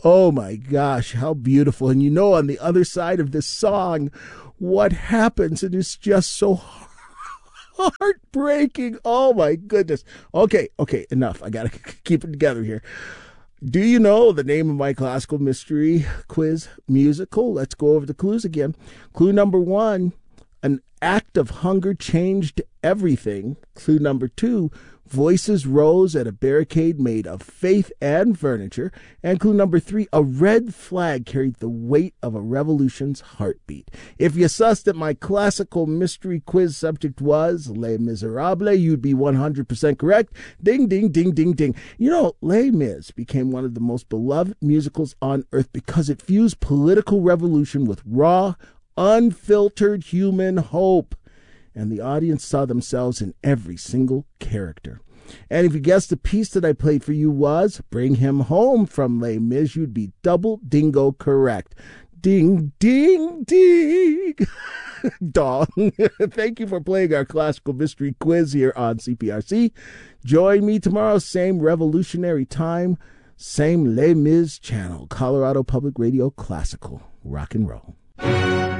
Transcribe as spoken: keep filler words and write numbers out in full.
Oh my gosh, how beautiful. And you know, on the other side of this song, what happens, and it's just so heartbreaking. Oh my goodness. Okay, okay, enough. I got to keep it together here. Do you know the name of my classical mystery quiz musical? Let's go over the clues again. Clue number one, an act of hunger changed everything. Clue number two, voices rose at a barricade made of faith and furniture. And clue number three, a red flag carried the weight of a revolution's heartbeat. If you sussed that my classical mystery quiz subject was Les Miserables, you'd be one hundred percent correct. Ding, ding, ding, ding, ding. You know, Les Mis became one of the most beloved musicals on earth because it fused political revolution with raw, unfiltered human hope. And the audience saw themselves in every single character. And if you guessed the piece that I played for you was Bring Him Home from Les Mis, you'd be double dingo correct. Ding, ding, ding. Dong. Thank you for playing our classical mystery quiz here on C P R C. Join me tomorrow, same revolutionary time, same Les Mis channel, Colorado Public Radio Classical Rock and Roll.